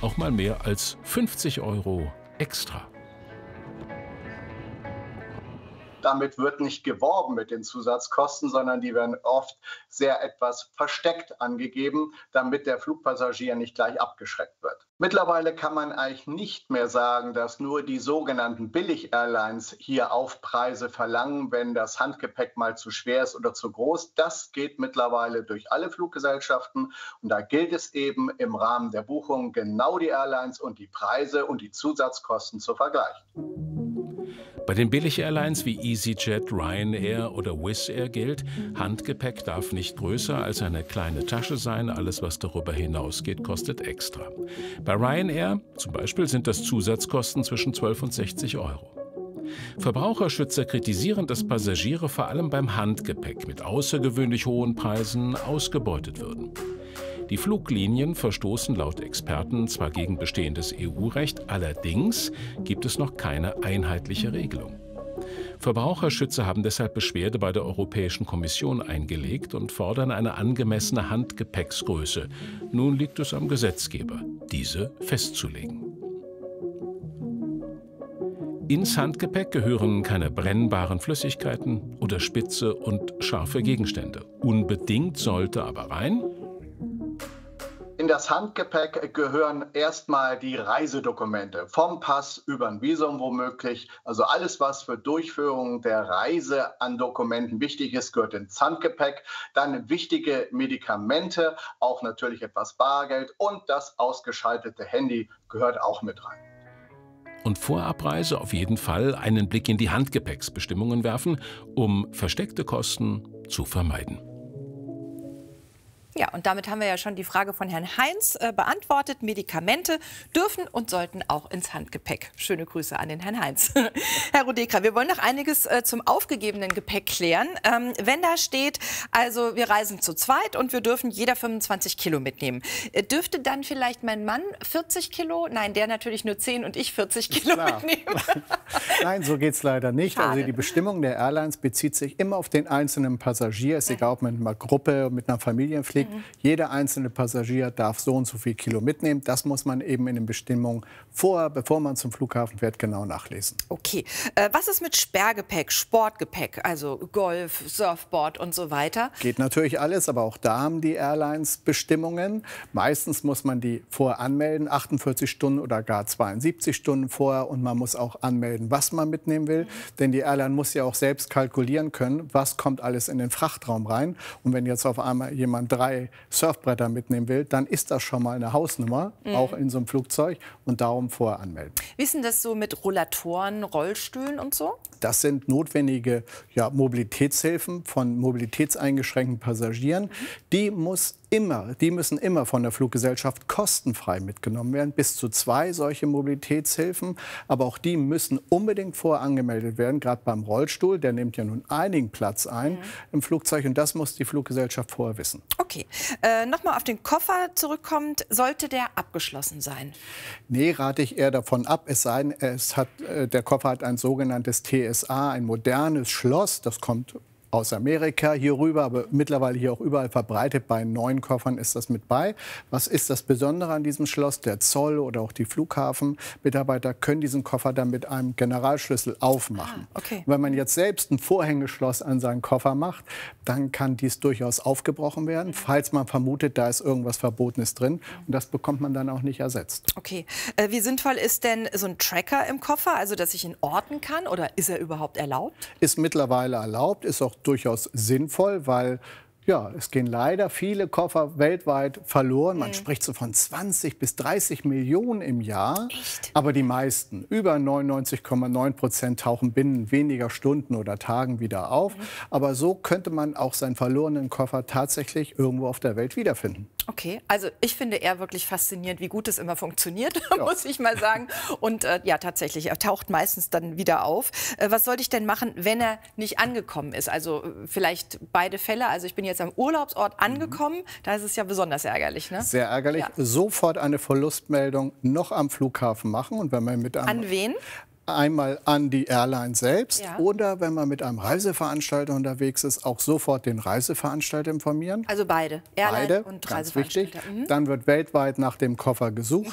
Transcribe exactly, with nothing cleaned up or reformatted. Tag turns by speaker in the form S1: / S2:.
S1: auch mal mehr als fünfzig Euro extra.
S2: Damit wird nicht geworben mit den Zusatzkosten, sondern die werden oft sehr etwas versteckt angegeben, damit der Flugpassagier nicht gleich abgeschreckt wird. Mittlerweile kann man eigentlich nicht mehr sagen, dass nur die sogenannten Billig-Airlines hier Aufpreise verlangen, wenn das Handgepäck mal zu schwer ist oder zu groß. Das geht mittlerweile durch alle Fluggesellschaften und da gilt es eben im Rahmen der Buchung genau die Airlines und die Preise und die Zusatzkosten zu vergleichen.
S1: Bei den Billig-Airlines wie EasyJet, Ryanair oder Wizz Air gilt, Handgepäck darf nicht größer als eine kleine Tasche sein. Alles, was darüber hinausgeht, kostet extra. Bei Ryanair zum Beispiel sind das Zusatzkosten zwischen zwölf und sechzig Euro. Verbraucherschützer kritisieren, dass Passagiere vor allem beim Handgepäck mit außergewöhnlich hohen Preisen ausgebeutet würden. Die Fluglinien verstoßen laut Experten zwar gegen bestehendes E U-Recht, allerdings gibt es noch keine einheitliche Regelung. Verbraucherschützer haben deshalb Beschwerde bei der Europäischen Kommission eingelegt und fordern eine angemessene Handgepäcksgröße. Nun liegt es am Gesetzgeber, diese festzulegen. Ins Handgepäck gehören keine brennbaren Flüssigkeiten oder spitze und scharfe Gegenstände. Unbedingt sollte aber rein:
S2: In das Handgepäck gehören erstmal die Reisedokumente, vom Pass über ein Visum womöglich. Also alles, was für Durchführung der Reise an Dokumenten wichtig ist, gehört ins Handgepäck. Dann wichtige Medikamente, auch natürlich etwas Bargeld und das ausgeschaltete Handy gehört auch mit rein.
S1: Und vor Abreise auf jeden Fall einen Blick in die Handgepäcksbestimmungen werfen, um versteckte Kosten zu vermeiden.
S3: Ja, und damit haben wir ja schon die Frage von Herrn Heinz äh, beantwortet. Medikamente dürfen und sollten auch ins Handgepäck. Schöne Grüße an den Herrn Heinz. Herr Rodekra, wir wollen noch einiges äh, zum aufgegebenen Gepäck klären. Ähm, wenn da steht, also wir reisen zu zweit und wir dürfen jeder fünfundzwanzig Kilo mitnehmen. Äh, dürfte dann vielleicht mein Mann vierzig Kilo? Nein, der natürlich nur zehn und ich vierzig Kilo mitnehmen.
S4: Nein, so geht es leider nicht.
S3: Schade.
S4: Also die Bestimmung der Airlines bezieht sich immer auf den einzelnen Passagier. Es ist egal, ob man mit einer Gruppe, mit einer Familie fliegt. Mhm. Jeder einzelne Passagier darf so und so viel Kilo mitnehmen. Das muss man eben in den Bestimmungen vorher, bevor man zum Flughafen fährt, genau nachlesen.
S3: Okay. Äh, was ist mit Sperrgepäck, Sportgepäck, also Golf, Surfboard und so weiter?
S4: Geht natürlich alles, aber auch da haben die Airlines Bestimmungen. Meistens muss man die vorher anmelden, achtundvierzig Stunden oder gar zweiundsiebzig Stunden vorher. Und man muss auch anmelden, was man mitnehmen will. Mhm. Denn die Airline muss ja auch selbst kalkulieren können, was kommt alles in den Frachtraum rein. Und wenn jetzt auf einmal jemand drei Surfbretter mitnehmen will, dann ist das schon mal eine Hausnummer, mhm. auch in so einem Flugzeug, und darum vorher anmelden.
S3: Wie ist denn das so mit Rollatoren, Rollstühlen und so?
S4: Das sind notwendige ja, Mobilitätshilfen von mobilitätseingeschränkten Passagieren. Mhm. Die muss immer, die müssen immer von der Fluggesellschaft kostenfrei mitgenommen werden, bis zu zwei solche Mobilitätshilfen. Aber auch die müssen unbedingt vorher angemeldet werden, gerade beim Rollstuhl. Der nimmt ja nun einigen Platz ein mhm. im Flugzeug und das muss die Fluggesellschaft vorher wissen.
S3: Okay, äh, nochmal auf den Koffer zurückkommt, sollte der abgeschlossen sein?
S4: Nee, rate ich eher davon ab, es sei denn, es hat, äh, der Koffer hat ein sogenanntes T S A, ein modernes Schloss, das kommt aus Amerika hier rüber, aber mittlerweile hier auch überall verbreitet. Bei neuen Koffern ist das mit bei. Was ist das Besondere an diesem Schloss? Der Zoll oder auch die Flughafenmitarbeiter können diesen Koffer dann mit einem Generalschlüssel aufmachen.
S3: Ah, okay.
S4: Wenn man jetzt selbst ein Vorhängeschloss an seinen Koffer macht, dann kann dies durchaus aufgebrochen werden, falls man vermutet, da ist irgendwas Verbotenes drin. Und das bekommt man dann auch nicht ersetzt.
S3: Okay. Äh, wie sinnvoll ist denn so ein Tracker im Koffer, also dass ich ihn orten kann? Oder ist er überhaupt erlaubt?
S4: Ist mittlerweile erlaubt, ist auch durchaus sinnvoll, weil ja, es gehen leider viele Koffer weltweit verloren. Man mhm. spricht so von zwanzig bis dreißig Millionen im Jahr.
S3: Echt?
S4: Aber die meisten, über neunundneunzig Komma neun Prozent, tauchen binnen weniger Stunden oder Tagen wieder auf. Mhm. Aber so könnte man auch seinen verlorenen Koffer tatsächlich irgendwo auf der Welt wiederfinden.
S3: Okay, also ich finde eher wirklich faszinierend, wie gut es immer funktioniert,
S4: ja.
S3: muss ich mal sagen. Und äh, ja, tatsächlich, er taucht meistens dann wieder auf. Äh, was sollte ich denn machen, wenn er nicht angekommen ist? Also äh, vielleicht beide Fälle. Also ich bin jetzt am Urlaubsort angekommen, mhm. da ist es ja besonders ärgerlich, ne?
S4: Sehr ärgerlich. Ja. Sofort eine Verlustmeldung noch am Flughafen machen. Und wenn man mit einem
S3: An wen?
S4: Einmal an die Airline selbst
S3: ja.
S4: oder wenn man mit einem Reiseveranstalter unterwegs ist, auch sofort den Reiseveranstalter informieren.
S3: Also beide, Airline
S4: beide,
S3: und
S4: ganz
S3: Reiseveranstalter.
S4: wichtig.
S3: Mhm.
S4: Dann wird weltweit nach dem Koffer gesucht.